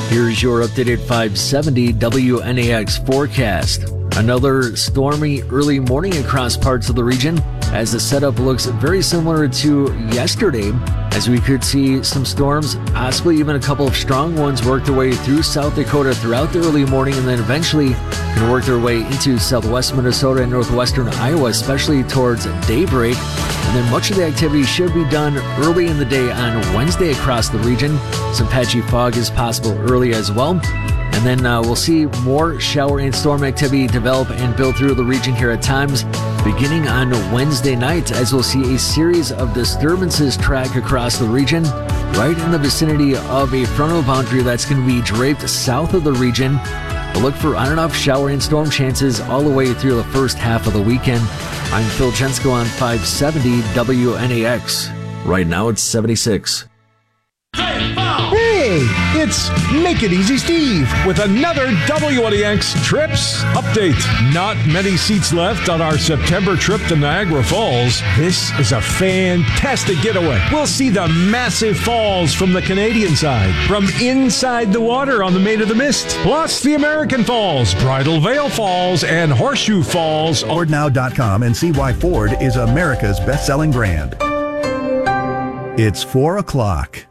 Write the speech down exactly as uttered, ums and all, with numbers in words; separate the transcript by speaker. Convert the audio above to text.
Speaker 1: Here's your updated five seventy W N A X forecast. Another stormy early morning across parts of the region, as the setup looks very similar to yesterday, as we could see some storms, possibly even a couple of strong ones, work their way through South Dakota throughout the early morning, and then eventually can work their way into southwest Minnesota and northwestern Iowa, especially towards daybreak. And then much of the activity should be done early in the day on Wednesday across the region. Some patchy fog is possible early as well. And then uh, we'll see more shower and storm activity develop and build through the region here at times, beginning on Wednesday night, as we'll see a series of disturbances track across the region, right in the vicinity of a frontal boundary that's going to be draped south of the region. But look for on and off shower and storm chances all the way through the first half of the weekend. I'm Phil Jensko on five seventy W N A X. Right now it's seventy-six.
Speaker 2: Hey, it's Make It Easy Steve with another W N A X Trips update. Not many seats left on our September trip to Niagara Falls. This is a fantastic getaway. We'll see the massive falls from the Canadian side, from inside the water on the Maid of the Mist, plus the American Falls, Bridal Veil Falls, and Horseshoe Falls.
Speaker 3: Ford Now dot com and see why Ford is America's best-selling brand. It's four o'clock.